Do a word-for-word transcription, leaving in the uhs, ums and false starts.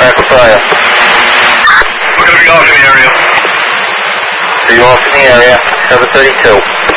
Echo Fire. We're going to be off in the area. So you're off in the area, seven thirty-two.